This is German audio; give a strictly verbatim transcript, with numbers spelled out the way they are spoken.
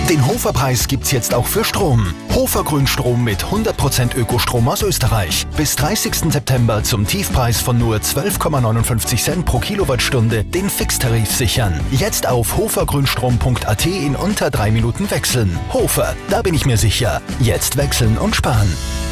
Den Hofer-Preis gibt's jetzt auch für Strom. Hofer Grünstrom mit hundert Prozent Ökostrom aus Österreich. Bis dreißigsten September zum Tiefpreis von nur zwölf Komma neunundfünfzig Cent pro Kilowattstunde den Fixtarif sichern. Jetzt auf hofergrünstrom punkt a t in unter drei Minuten wechseln. Hofer, da bin ich mir sicher. Jetzt wechseln und sparen.